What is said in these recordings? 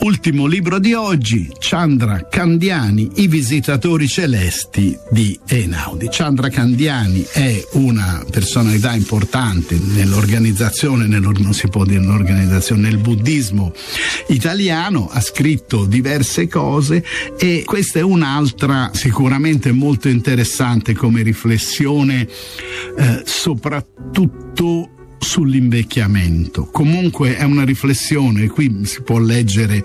Ultimo libro di oggi, Chandra Candiani, I visitatori celesti di Einaudi. Chandra Candiani è una personalità importante nell'organizzazione, non si può dire nell'organizzazione, nel buddismo italiano, ha scritto diverse cose e questa è un'altra sicuramente molto interessante come riflessione, soprattutto sull'invecchiamento. Comunque è una riflessione, qui si può leggere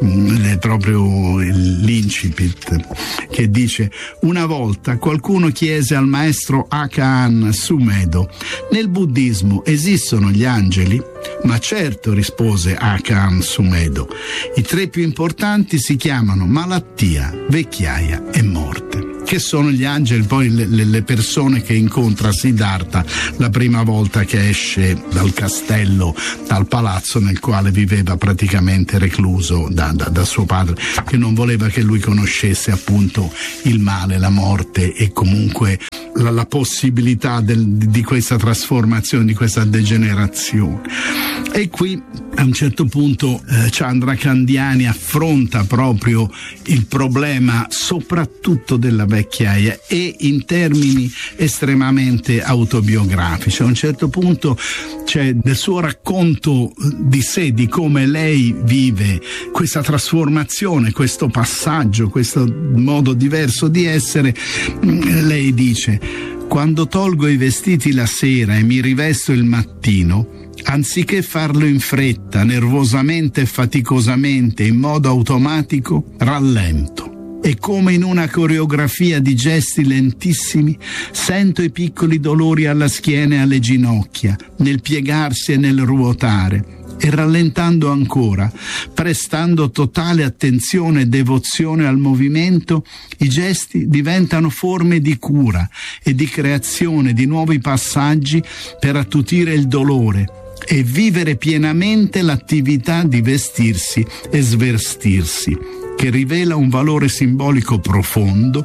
proprio l'incipit che dice: una volta qualcuno chiese al maestro Akaan Sumedo: nel buddismo esistono gli angeli? Ma certo, rispose Akaan Sumedo, i tre più importanti si chiamano malattia, vecchiaia e morte. Che sono gli angeli? Poi le persone che incontra Siddhartha la prima volta che esce dal castello, dal palazzo nel quale viveva praticamente recluso da suo padre, che non voleva che lui conoscesse appunto il male, la morte e comunque la possibilità di questa trasformazione, di questa degenerazione. E qui a un certo punto Chandra Candiani affronta proprio il problema soprattutto della vecchiaia e in termini estremamente autobiografici. A un certo punto c'è nel suo racconto di sé, di come lei vive questa trasformazione, questo passaggio, questo modo diverso di essere. Lei dice: quando tolgo i vestiti la sera e mi rivesto il mattino, anziché farlo in fretta, nervosamente e faticosamente, in modo automatico, rallento. E come in una coreografia di gesti lentissimi, sento i piccoli dolori alla schiena e alle ginocchia, nel piegarsi e nel ruotare. E rallentando ancora, prestando totale attenzione e devozione al movimento, i gesti diventano forme di cura e di creazione di nuovi passaggi per attutire il dolore e vivere pienamente l'attività di vestirsi e svestirsi, che rivela un valore simbolico profondo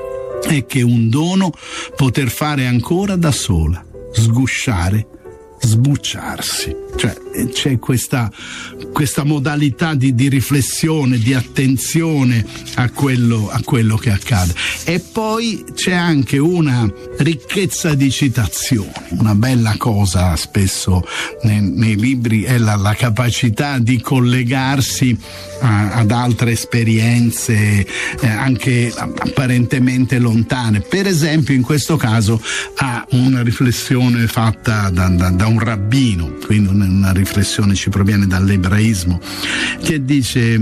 e che è un dono poter fare ancora da sola, sgusciare, sbucciarsi. Cioè c'è questa modalità di riflessione, di attenzione a quello che accade. E poi c'è anche una ricchezza di citazioni. Una bella cosa spesso nei libri è la capacità di collegarsi ad altre esperienze anche apparentemente lontane. Per esempio in questo caso ha una riflessione fatta da un rabbino, quindi una riflessione ci proviene dall'ebraismo, che dice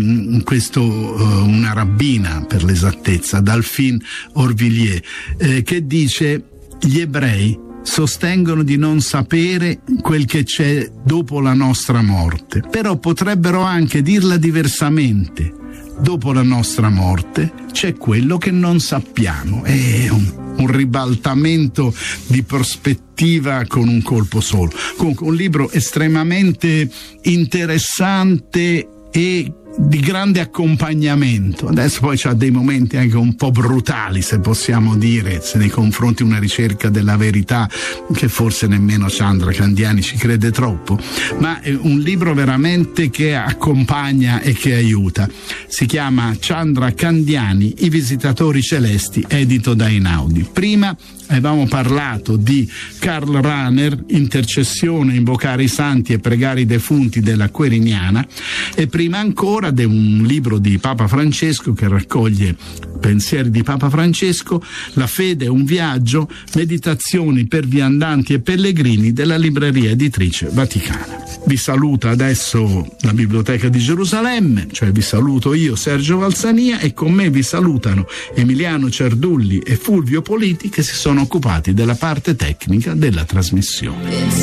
una rabbina per l'esattezza, Delphine Orvilliers, che dice: gli ebrei sostengono di non sapere quel che c'è dopo la nostra morte, però potrebbero anche dirla diversamente: dopo la nostra morte c'è quello che non sappiamo. È un ribaltamento di prospettiva con un colpo solo. Comunque un libro estremamente interessante e di grande accompagnamento. Adesso poi c'ha dei momenti anche un po' brutali, se possiamo dire, se nei confronti una ricerca della verità che forse nemmeno Chandra Candiani ci crede troppo, ma è un libro veramente che accompagna e che aiuta. Si chiama Chandra Candiani, I visitatori celesti, edito da Einaudi. Prima avevamo parlato di Karl Rahner, Intercessione, invocare i santi e pregare i defunti della Queriniana, e prima ancora di un libro di Papa Francesco che raccoglie pensieri di Papa Francesco, La fede è un viaggio, meditazioni per viandanti e pellegrini, della libreria editrice Vaticana. Vi saluta adesso la Biblioteca di Gerusalemme, cioè vi saluto io, Sergio Valsania, e con me vi salutano Emiliano Cerdulli e Fulvio Politi, che si sono occupati della parte tecnica della trasmissione.